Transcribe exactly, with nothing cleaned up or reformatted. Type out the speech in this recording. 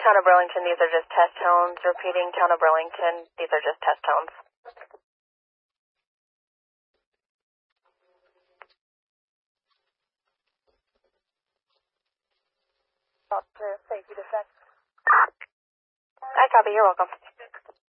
Town of Burlington, these are just test tones. Repeating, Town of Burlington, these are just test tones. Officer, safety defect. I copy, you're welcome.